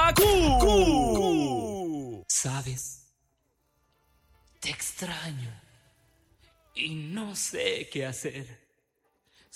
¿Sabes? Te extraño y no sé qué hacer.